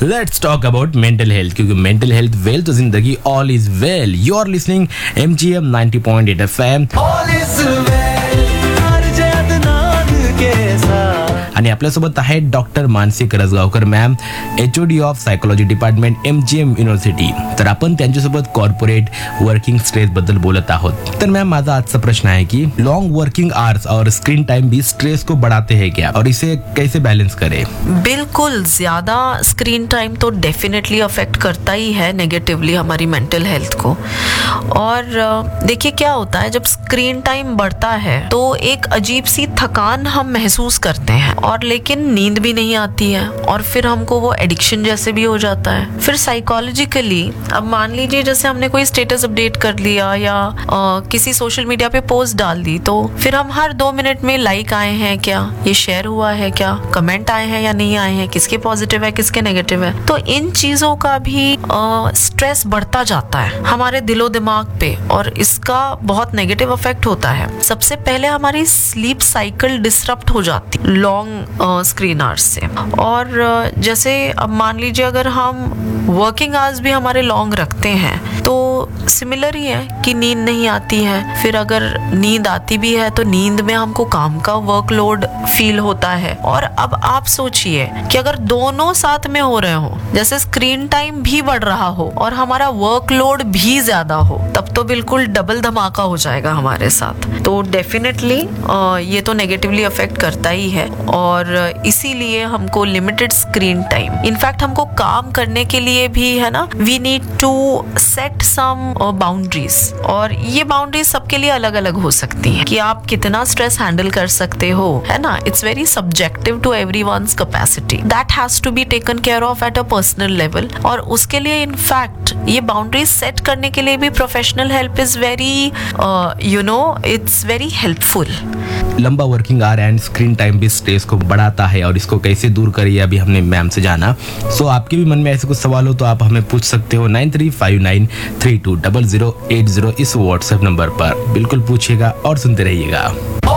Let's talk about mental health, क्योंकि mental health well तो जिंदगी all is well. You are listening MGM 90.8 FM आणि आपल्यासोबत आहे doctor Mansi करजगावकर ma'am, HOD of psychology department MGM university. तर आपण त्यांच्यासोबत कॉर्पोरेट वर्किंग स्ट्रेस बद्दल बोलत आहोत. तर मॅम, माझा आजचा प्रश्न आहे की लॉन्ग वर्किंग आवर्स और स्क्रीन टाइम भी स्ट्रेस को बढ़ाते हैं क्या, और इसे कैसे बैलेंस करें? बिल्कुल, ज़्यादा स्क्रीन टाइम तो डेफिनेटली अफेक्ट करता ही है नेगेटिवली हमारी मेंटल हेल्थ को. और देखिए क्या होता है, जब स्क्रीन टाइम बढ़ता है तो एक अजीब सी थकान हम महसूस करते हैं, और लेकिन नींद भी नहीं आती है, और फिर हमको वो एडिक्शन जैसे भी हो जाता है. फिर साइकोलॉजिकली, अब मान लीजिए जैसे हमने कोई स्टेटस अपडेट कर लिया या किसी सोशल मीडिया पे पोस्ट डाल दी, तो फिर हम हर 2 मिनट में लाइक आए हैं क्या, ये शेयर हुआ है क्या, कमेंट आए हैं या नहीं आए हैं, किसके पॉजिटिव है किसके नेगेटिव है. तो इन चीजों का भी स्ट्रेस बढ़ता जाता है हमारे दिलो दिमाग पे, और इसका बहुत नेगेटिव इफेक्ट होता है. सबसे पहले हमारी स्लीप साइकिल डिसरप्ट हो जाती लॉन्ग स्क्रीन आवर्स से. और जैसे अब मान लीजिए अगर हम वर्किंग आवर्स भी हमारे लॉन्ग रखते हैं तो सिमिलर ही है कि नींद नहीं आती है. फिर अगर नींद आती भी है तो नींद में हमको काम का वर्कलोड फील होता है. और अब आप सोचिए कि अगर दोनों साथ में हो रहे हो, जैसे स्क्रीन टाइम भी बढ़ रहा हो और हमारा वर्कलोड भी ज्यादा हो, तब तो बिल्कुल डबल धमाका हो जाएगा हमारे साथ. तो डेफिनेटली ये तो नेगेटिवली अफेक्ट करता ही है. और इसीलिए हमको लिमिटेड स्क्रीन टाइम, इनफैक्ट हमको काम करने के लिए भी है ना, we need to set some boundaries. और ये बाउंड्रीज सबके लिए अलग अलग हो सकती हैं कि आप कितना स्ट्रेस हैंडल कर सकते हो, है ना. It's very subjective to everyone's capacity. That has to be taken care of at a personal level. और उसके लिए इनफैक्ट ये बाउंड्रीज सेट करने के लिए भी professional help is very it's very helpful. लंबा working hour and screen time भी स्ट्रेस को बढ़ाता है, और इसको कैसे दूर करिए अभी हमने मैम से जाना. सो आपके भी मन में ऐसे कुछ सवाल हो तो आप हमें पूछ सकते हो 9359320080 इस व्हाट्सएप नंबर पर. बिल्कुल पूछिएगा और सुनते रहिएगा.